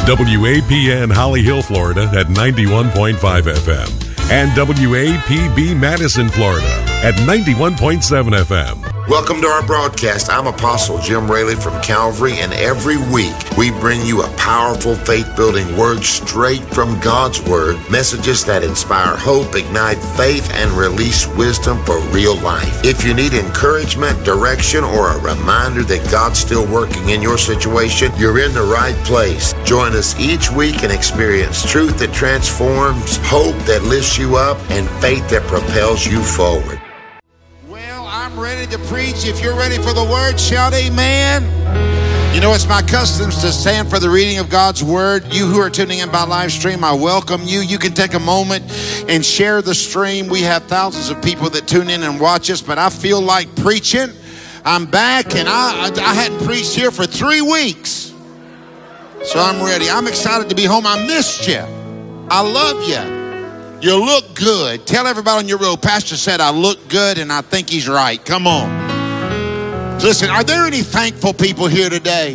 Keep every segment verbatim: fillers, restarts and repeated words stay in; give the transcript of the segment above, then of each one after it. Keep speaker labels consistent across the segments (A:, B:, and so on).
A: W A P N Holly Hill, Florida at ninety-one point five F M and W A P B Madison, Florida at ninety-one point seven F M.
B: Welcome to our broadcast. I'm Apostle Jim Raley from Calvary, and every week we bring you a powerful faith-building word straight from God's Word, messages that inspire hope, ignite faith, and release wisdom for real life. If you need encouragement, direction, or a reminder that God's still working in your situation, you're in the right place. Join us each week and experience truth that transforms, hope that lifts you up, and faith that propels you forward.
C: I'm ready to preach. If you're ready for the word, shout amen. You know, it's my custom to stand for the reading of God's word. You who are tuning in by live stream, I welcome you. You can take a moment and share the stream. We have thousands of people that tune in and watch us, but I feel like preaching. I'm back, and I, I hadn't preached here for three weeks. So I'm ready. I'm excited to be home. I missed you. I love you. You look good. Tell everybody on your road, Pastor said I look good, and I think he's right. Come on. Listen, are there any thankful people here today?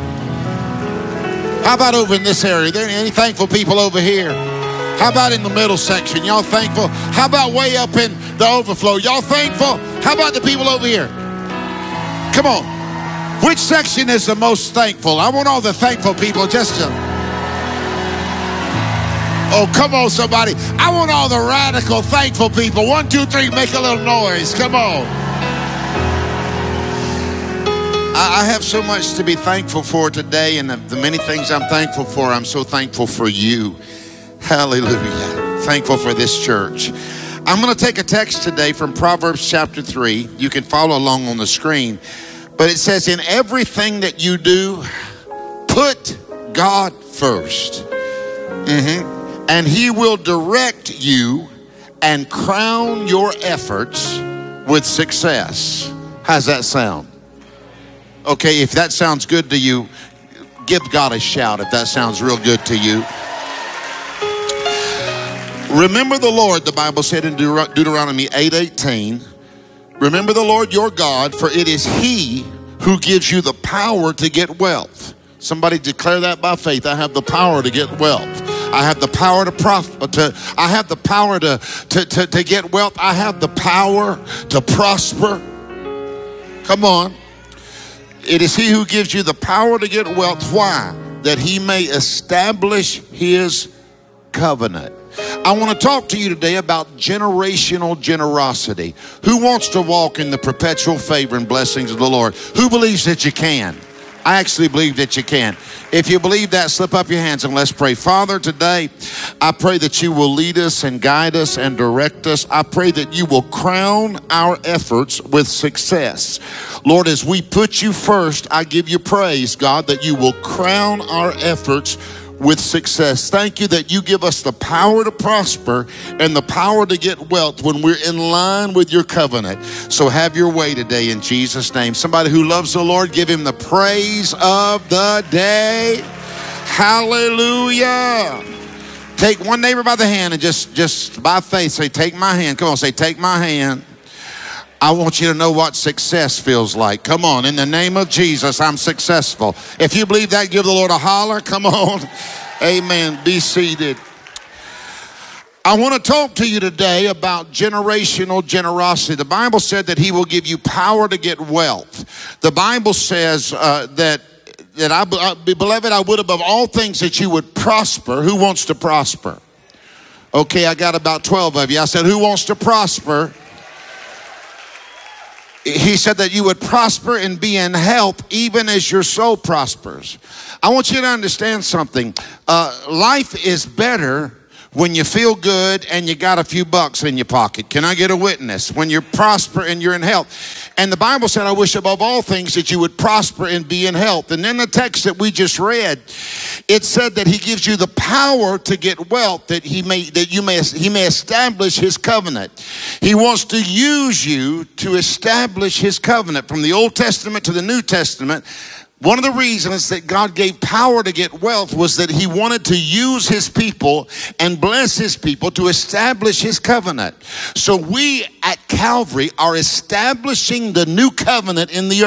C: How about over in this area? Are there any thankful people over here? How about in the middle section? Y'all thankful? How about way up in the overflow? Y'all thankful? How about the people over here? Come on. Which section is the most thankful? I want all the thankful people just to... Oh, come on, somebody. I want all the radical, thankful people. One, two, three, make a little noise. Come on. I have so much to be thankful for today, and the many things I'm thankful for, I'm so thankful for you. Hallelujah. Thankful for this church. I'm going to take a text today from Proverbs chapter three. You can follow along on the screen. But it says, in everything that you do, put God first. Mm-hmm. And he will direct you and crown your efforts with success. How's that sound? Okay, if that sounds good to you, give God a shout if that sounds real good to you. Remember the Lord, the Bible said in Deut- Deuteronomy eight eighteen. Remember the Lord your God, for it is he who gives you the power to get wealth. Somebody declare that by faith. I have the power to get wealth. I have the power to profit. To, I have the power to, to, to, to get wealth. I have the power to prosper. Come on. It is he who gives you the power to get wealth. Why? That he may establish his covenant. I want to talk to you today about generational generosity. Who wants to walk in the perpetual favor and blessings of the Lord? Who believes that you can? I actually believe that you can. If you believe that, slip up your hands and let's pray. Father, today, I pray that you will lead us and guide us and direct us. I pray that you will crown our efforts with success. Lord, as we put you first, I give you praise, God, that you will crown our efforts with success. Thank you that you give us the power to prosper and the power to get wealth when we're in line with your covenant. So have your way today in Jesus' name. Somebody who loves the Lord, give him the praise of the day. Hallelujah. Take one neighbor by the hand and just, just by faith say, take my hand. Come on, say, take my hand. I want you to know what success feels like. Come on, in the name of Jesus, I'm successful. If you believe that, give the Lord a holler. Come on. Amen. Be seated. I want to talk to you today about generational generosity. The Bible said that he will give you power to get wealth. The Bible says uh, that, that I, uh, beloved, I would above all things that you would prosper. Who wants to prosper? Okay, I got about twelve of you. I said, who wants to prosper? He said that you would prosper and be in health even as your soul prospers. I want you to understand something. Uh, life is better when you feel good and you got a few bucks in your pocket. Can I get a witness? When you're prosper and you're in health. And the Bible said, I wish above all things that you would prosper and be in health. And then the text that we just read, it said that he gives you the power to get wealth, that he may, that you may, he may establish his covenant. He wants to use you to establish his covenant. From the Old Testament to the New Testament, one of the reasons that God gave power to get wealth was that he wanted to use his people and bless his people to establish his covenant. So we at Calvary are establishing the new covenant in the earth.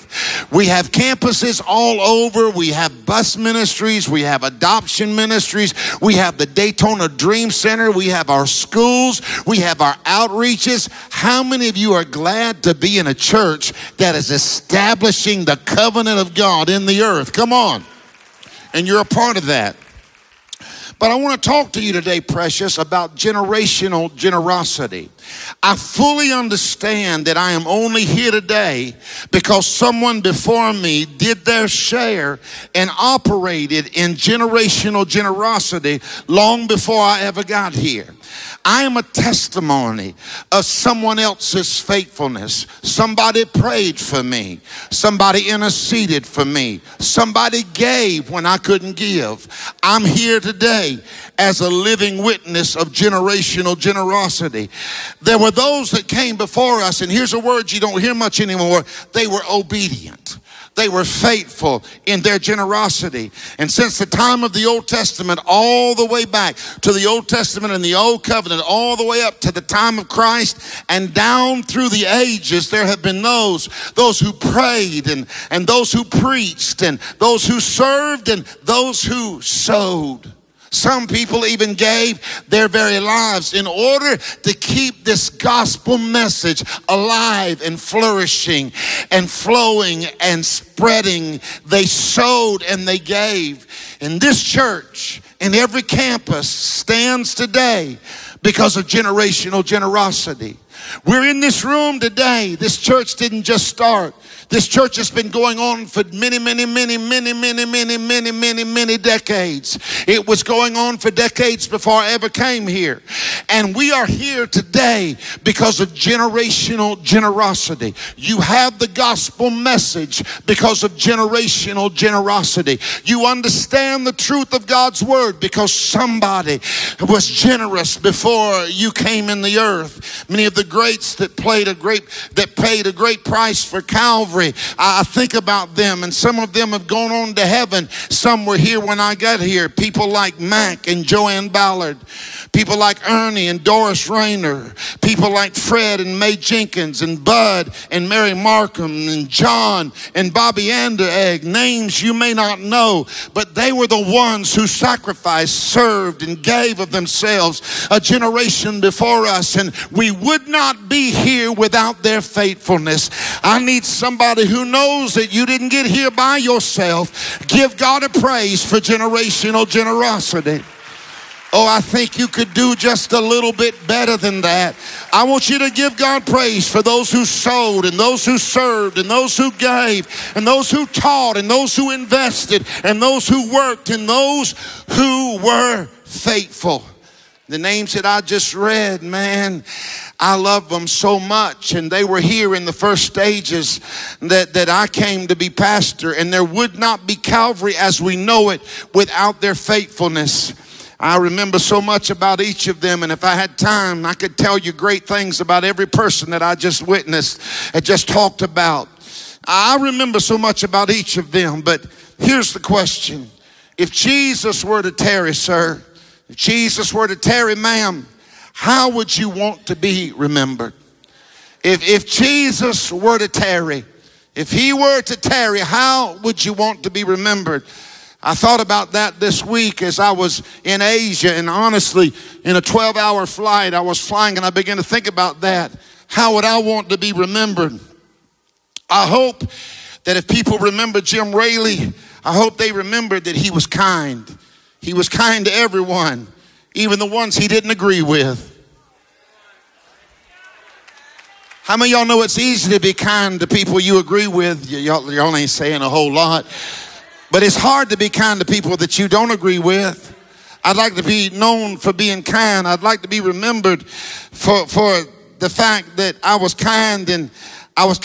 C: earth. We have campuses all over. We have bus ministries. We have adoption ministries. We have the Daytona Dream Center. We have our schools. We have our outreaches. How many of you are glad to be in a church that is establishing the covenant of God in the earth? Come on. And you're a part of that. But I want to talk to you today, precious, about generational generosity. I fully understand that I am only here today because someone before me did their share and operated in generational generosity long before I ever got here. I am a testimony of someone else's faithfulness. Somebody prayed for me. Somebody interceded for me. Somebody gave when I couldn't give. I'm here today as a living witness of generational generosity. There were those that came before us, and here's a word you don't hear much anymore. They were obedient. They were faithful in their generosity. And since the time of the Old Testament, all the way back to the Old Testament and the Old Covenant, all the way up to the time of Christ and down through the ages, there have been those, those who prayed and, and those who preached and those who served and those who sowed. Some people even gave their very lives in order to keep this gospel message alive and flourishing and flowing and spreading. They sowed and they gave. And this church in every campus stands today because of generational generosity. We're in this room today. This church didn't just start. This church has been going on for many, many, many, many, many, many, many, many, many decades. It was going on for decades before I ever came here. And we are here today because of generational generosity. You have the gospel message because of generational generosity. You understand the truth of God's word because somebody was generous before you came in the earth. Many of the greats that played a great, that paid a great price for Calvary, I think about them, and some of them have gone on to heaven. Some were here when I got here. People like Mac and Joanne Ballard. People like Ernie and Doris Rayner. People like Fred and Mae Jenkins and Bud and Mary Markham and John and Bobby Anderegg. Names you may not know, but they were the ones who sacrificed, served, and gave of themselves a generation before us, and we would not be here without their faithfulness. I need somebody who knows that you didn't get here by yourself. Give God a praise for generational generosity. Oh, I think you could do just a little bit better than that. I want you to give God praise for those who sowed and those who served and those who gave and those who taught and those who invested and those who worked and those who were faithful. The names that I just read, man, I love them so much. And they were here in the first stages that, that I came to be pastor. And there would not be Calvary as we know it without their faithfulness. I remember so much about each of them. And if I had time, I could tell you great things about every person that I just witnessed and just talked about. I remember so much about each of them. But here's the question. If Jesus were to tarry, sir, if Jesus were to tarry, ma'am, how would you want to be remembered? If, if Jesus were to tarry, if he were to tarry, how would you want to be remembered? I thought about that this week as I was in Asia, and honestly, in a twelve hour flight, I was flying and I began to think about that. How would I want to be remembered? I hope that if people remember Jim Raley, I hope they remembered that he was kind. He was kind to everyone, even the ones he didn't agree with. How many of y'all know it's easy to be kind to people you agree with? Y'all, y'all ain't saying a whole lot. But it's hard to be kind to people that you don't agree with. I'd like to be known for being kind. I'd like to be remembered for, for the fact that I was kind and I was